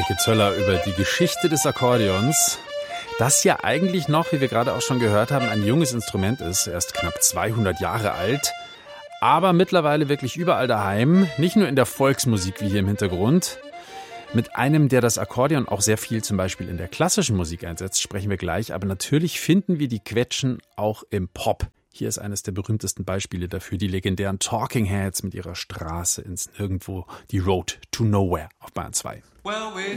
Heike Zöller über die Geschichte des Akkordeons, das ja eigentlich noch, wie wir gerade auch schon gehört haben, ein junges Instrument ist, erst knapp 200 Jahre alt, aber mittlerweile wirklich überall daheim, nicht nur in der Volksmusik wie hier im Hintergrund. Mit einem, der das Akkordeon auch sehr viel zum Beispiel in der klassischen Musik einsetzt, sprechen wir gleich, aber natürlich finden wir die Quetschen auch im Pop. Hier ist eines der berühmtesten Beispiele dafür, die legendären Talking Heads mit ihrer Straße ins Nirgendwo, die Road to Nowhere auf Bayern 2. Well, we